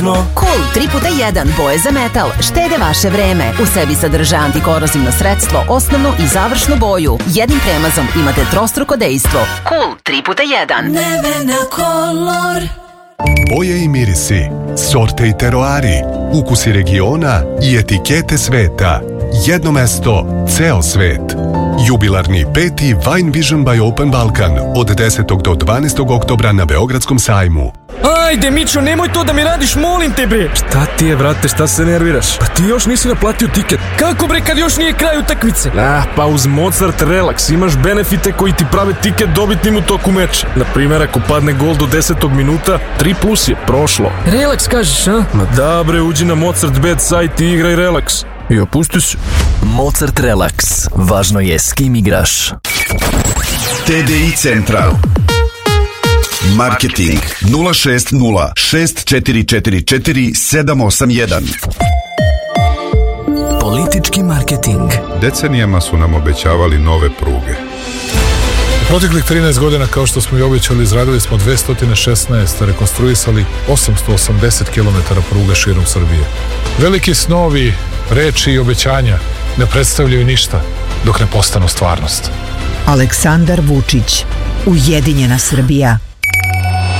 Cool 3x1 boje za metal štede vaše vreme. U sebi sadrže antikorozivno sredstvo, osnovnu i završnu boju. Jednim premazom imate trostruko dejstvo. Cool 3x1. Nevena Color. Boje i mirisi, sorte i teroari, ukusi regiona i etikete sveta. Jedno mesto, ceo svet. Jubilarni 5. Wine Vision by Open Balkan od 10. do 12. oktobra na Beogradskom sajmu. Ajde, Mićo, nemoj to da mi radiš, molim te, bre. Šta ti je, brate, šta se nerviraš? Pa ti još nisi naplatio tiket. Kako, bre, kad još nije kraj utakmice? Pa uz Mozart Relax imaš benefite koji ti prave tiket dobitnim u toku meča. Naprimjer, ako padne gol do 10. minuta, 3+ je prošlo. Relax kažeš, a? Ma da, bre, uđi na Mozart Bet sajt i igraj Relax. I opusti se. Mozart Relax. Važno je s kim igraš. TDI Central. Marketing 060 6444 781. Politički marketing. Decenijama su nam obećavali nove pruge. U proteklih 13 godina, kao što smo i obećali, izradili smo 216, rekonstruisali 880 km pruga širom Srbije. Veliki snovi, reči i obećanja ne predstavljaju ništa dok ne postanu stvarnost. Aleksandar Vučić, Ujedinjena Srbija.